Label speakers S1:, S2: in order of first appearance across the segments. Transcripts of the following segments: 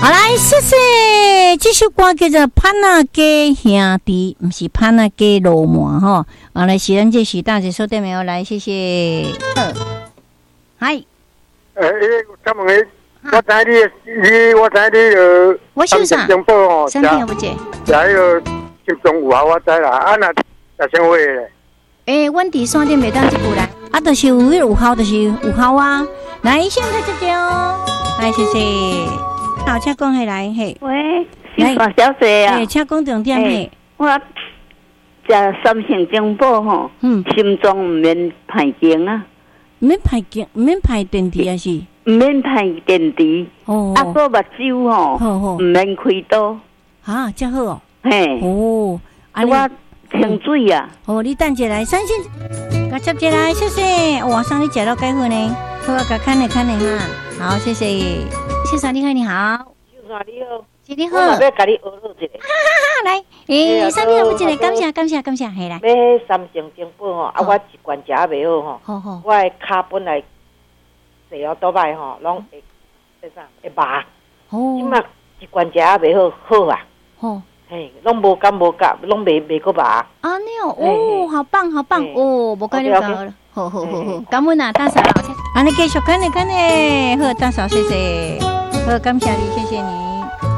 S1: 好来，谢谢。这首歌叫做《潘那家兄弟》，不是潘那家老母哈。好来，是咱这许大姐收电没有？来，谢谢。嗨。
S2: 他们我知你
S1: 我欣赏。
S2: 中报哦，
S1: 身体不解。
S2: 还有心中有我知啦。啊那先话咧。
S1: 阮伫山顶袂当即句来，就是有效，就是有效啊。来，现在这个哦，来，谢谢。好，请讲下来嘿。
S3: 喂，是大小姐啊。
S1: 请讲重点嘿。
S3: 我食三星中宝吼，心脏唔免排经啊。
S1: 唔免排经，唔免排电池啊是？
S3: 唔免排电池。
S1: 哦。
S3: 个目睭吼，唔免开刀。
S1: 啊，真好哦。
S3: 嘿。
S1: 哦。
S3: 我清水啊。
S1: 哦，你等一下来，三星，甲接起来，谢谢。哇，上你食到几份呢？好，甲看咧哈。好，谢谢。先生你好，你好。
S4: 先生你好。
S1: 你好。
S4: 我要甲你学落一个。
S1: 来，三星有一个，感谢，系啦。
S4: 买三星中宝吼，我一罐食啊袂好吼。好。我的骹本来坐了倒摆吼，拢会麻。哦。即马一罐食啊袂好啊。好。嘿，拢无感，拢袂个麻。
S1: 啊，你哦，好棒哦，无怪你搞了。好，感恩啊，大嫂。啊，你继续看咧，好，大嫂，谢谢。好，感谢你，谢谢你。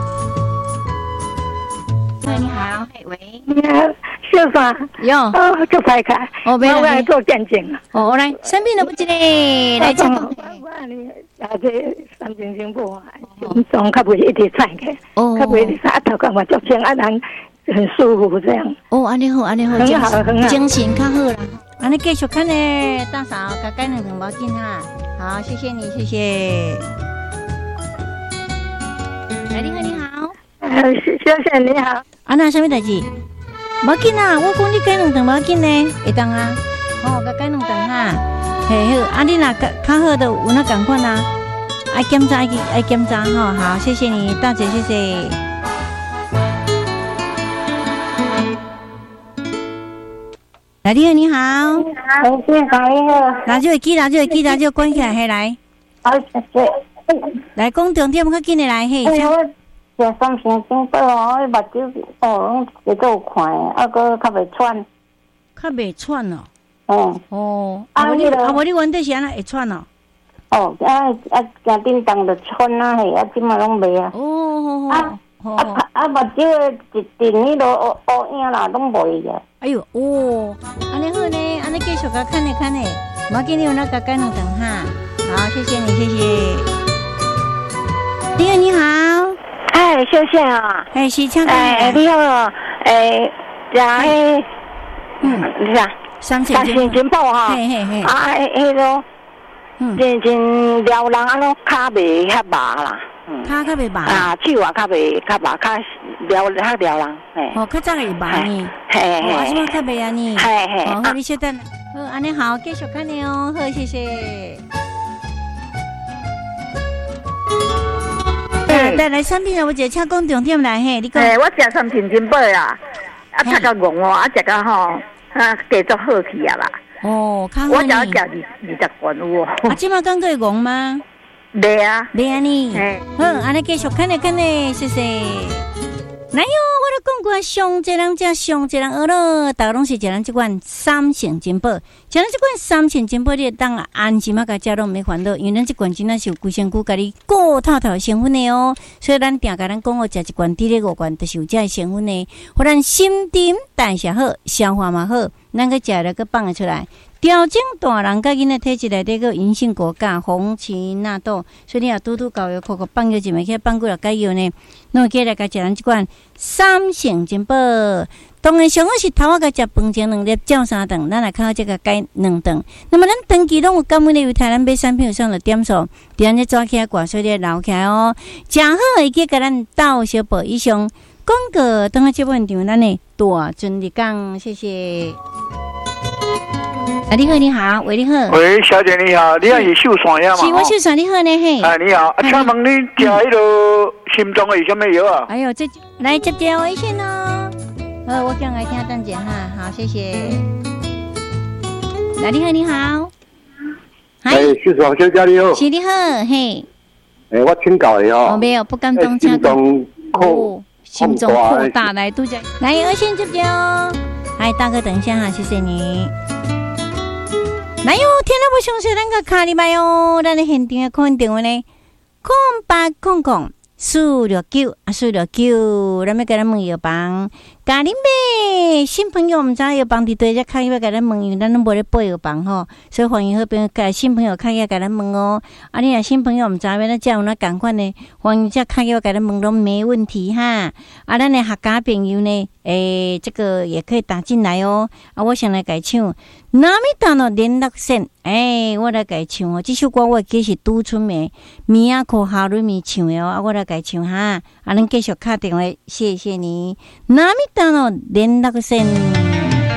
S1: 你好，喂，
S5: 你好，小三，
S1: 有，
S5: 就排开，我来做见证啊。
S1: 我来，生病了不记得，来讲。
S5: 我你这三星中宝啊，心脏较袂一直颤开，较袂一直头感觉足轻，人很舒服这样。
S1: 哦，安尼好，
S5: 很好，
S1: 精神较好啦。安尼继续看咧，大嫂，甲改两条毛巾哈。好，谢谢你，谢谢。来，你好。
S5: 小姐你好。
S1: 那什么代志？无紧啊，我讲你改两顿无紧呢，会当啊。甲改两顿哈。嘿好，你若较好的有那共款啊，爱检查吼。好，谢谢你，大姐，谢谢。来，你好。
S5: 你好。
S1: 拿就会记，关起来，嘿来。
S5: 好，谢谢。
S1: 来讲重点，较紧的来嘿。
S5: 食三星中宝哦，目睭拢一个有看的，个较袂喘。
S1: 较袂喘哦。
S5: 哦。
S1: 你原底是安那会喘哦？
S5: 行叮当就喘啊，嘿，即马拢袂啊。
S1: 哦。
S5: 目睭一阵迄落乌影啦，拢袂个。
S1: 哎呦，安尼好呢，安尼继续甲看咧，无紧你有那个改两顿哈。好，谢谢你，谢谢。你好。
S5: 哎，谢谢啊！
S1: 是请
S5: 你好，你讲
S1: 三星
S5: 中宝哈，迄个，真撩人，拢骹袂遐麻啦，
S1: 骹较袂麻
S5: 手也较袂麻，较撩人，
S1: 较早会麻呢，即摆较袂安尼，好，你稍等，好，安尼好，继续看你哦，好，谢谢。来产品啊，我一个请讲重点来嘿，你讲。
S5: 我食三星中宝啊，食到戆哦，食到吼，继续好去啊啦。
S1: 哦，较好呢。
S5: 我只20罐有哦。
S1: 即马刚过戆吗？
S5: 袂啊
S1: 呢。好，安尼继续看咧，谢谢。来哟，我都讲过，上济人食，上济人学咯，大家拢是食咱这款三星中宝，食咱这款三星中宝，你当安心啊，甲食拢免烦恼，因为咱这罐真正是有规身躯，甲你顾透透成分的哦。所以咱定甲咱讲哦，食一罐滴咧5罐，就是有这个成分的，互咱心沉代谢好，消化嘛好，咱个食了个放得出来。调整大人甲囡仔体质内底个银杏果苷、红荠纳豆，所以你若拄搞药口放药一枚去放几落解药呢？侬起来甲食咱即款三星中宝。当然上好是头仔甲食饭前2粒，照3顿，咱来靠这个解2顿。那么咱长期拢有感恩的为台湾买产品有上的点数，伫安尼抓起来挂水咧留起来哦，正好会去甲咱斗小宝以上广告。等下这部现场咱的大尊的讲，谢谢。你好，喂，你好。
S2: 喂，小姐你好，你也是秀山呀嘛？
S1: 是我秀山，你好呢嘿。
S2: 你好，请问你食迄个心脏的有什么药啊？
S1: 哎呦，这来接微信哦。我讲来听等姐哈，好，谢谢。你好。
S2: 秀山小姐你好。
S1: 是你好，嘿。
S2: 我请教的哦。
S1: 没有，不敢当。
S2: 心脏
S1: 心中扩大来度假，来二线接不接哦？哎，大哥，等一下哈，谢谢你。来哟，听到不详细，咱个卡里麦哟，咱的现场的空电话呢，0800-469-469，咱要给咱问药房。家里面新朋友唔知药房伫对只开要给咱问，因为咱都无咧报药房吼，所以欢迎好朋友给新朋友开要给咱问哦。啊，你若新朋友唔知要咱这样那赶快呢，欢迎只开要给咱问都没问题哈。啊，咱的客家朋友呢，这个也可以打进来哦。啊，我想来改唱哪米达诺联络线，我来改唱哦。这首歌我记是杜春梅、米亚可哈瑞米唱的哦。啊，我来改唱哈。啊，咱继续打电话，谢谢你。哪米达诺联络线。